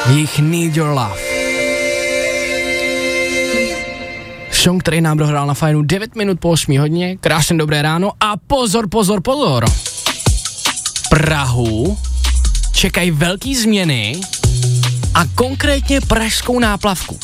Jich Need Your Love. Song, který nám dohrál na fajnu 9 minut po 8 hodině. Krásně dobré ráno a pozor. Prahu čekají velký změny a konkrétně pražskou náplavku.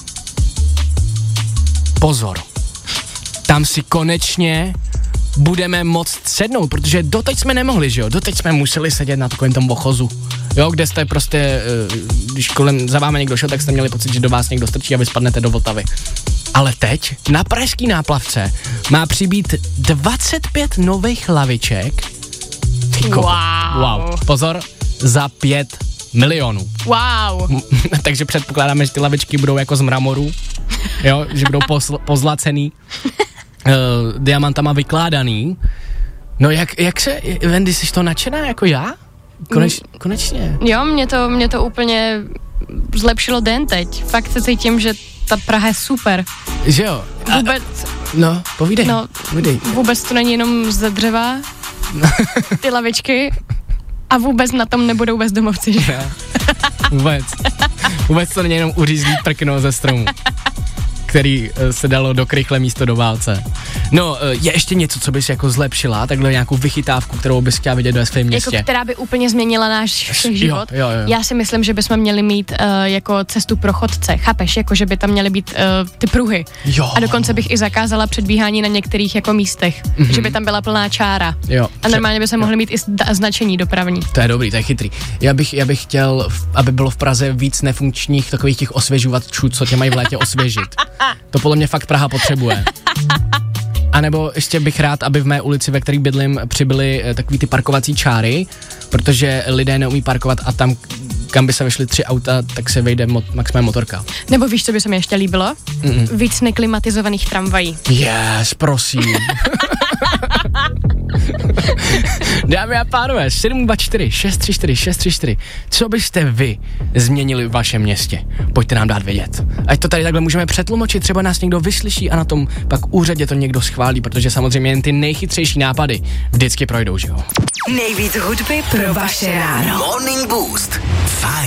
Pozor. Tam si konečně budeme moct sednout, protože doteď jsme nemohli, že jo? Doteď jsme museli sedět na takovém tom ochozu. Jo, kde jste prostě, když kolem za vámi někdo šel, tak jste měli pocit, že do vás někdo strčí a vy spadnete do Vltavy. Ale teď na pražský náplavce má přibýt 25 nových laviček. Wow. Pozor, za 5 milionů. Wow. Takže předpokládáme, že ty lavičky budou jako z mramoru, jo, že budou pozlacený, diamantama vykládaný. No jak se, Wendy, jsi to nadšená jako já? Konečně. Jo, mě to úplně zlepšilo den teď. Fakt se cítím, že ta Praha je super. Že jo? Vůbec. No, povídej. Vůbec to není jenom ze dřeva, ty lavičky, a vůbec na tom nebudou bezdomovci, že? Vůbec to není jenom uřízlý prkno ze stromu, který se dalo do krychle místo do válce. No, je ještě něco, co bys jako zlepšila, takhle nějakou vychytávku, kterou bys chtěla vidět ve svém městě? Jako, která by úplně změnila náš život? Jo. Já si myslím, že bychom měli mít jako cestu pro chodce, chápeš? Jako, že by tam měly být ty pruhy. Jo. A dokonce bych i zakázala předbíhání na některých jako místech, že by tam byla plná čára. Jo. A normálně by se mohly mít i značení dopravní. To je dobrý, to je chytrý. Já bych chtěl, aby bylo v Praze víc nefunkčních takových těch osvěžovačů, co tě mají v létě osvěžit. To podle mě fakt Praha potřebuje. A nebo ještě bych rád, aby v mé ulici, ve které bydlím, přibyly takový ty parkovací čáry, protože lidé neumí parkovat a tam, kam by se vešly 3 auta, tak se vejde maximálně motorka. Nebo víš, co by se mi ještě líbilo? Víc neklimatizovaných tramvají. Yes, prosím. Dámy a pánové, 724 634 634. Co byste vy změnili v vašem městě? Pojďte nám dát vědět. Ať to tady takhle můžeme přetlumočit, třeba nás někdo vyslyší a na tom pak úřadě to někdo schválí, protože samozřejmě jen ty nejchytřejší nápady vždycky projdou, že jo? Nejvíc hudby pro vaše ráno. Morning Boost. Fajn.